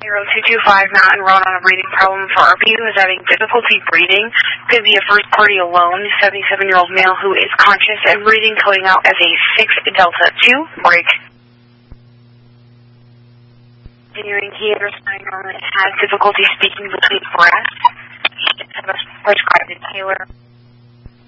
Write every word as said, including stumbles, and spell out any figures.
zero two two five Mountain Road on a breathing problem for R P who is having difficulty breathing. Could be a first party alone, seventy-seven-year-old male who is conscious and breathing, coding out as a six Delta two. Break. Continuing, he is responding normally, has difficulty speaking between breaths. He should have a prescribed inhaler.